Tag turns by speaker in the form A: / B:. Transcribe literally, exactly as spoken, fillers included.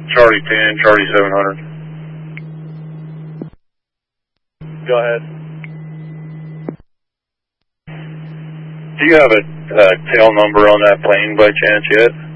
A: Charlie ten, Charlie seven hundred.
B: Go ahead.
A: Do you have a uh, tail number on that plane by chance yet?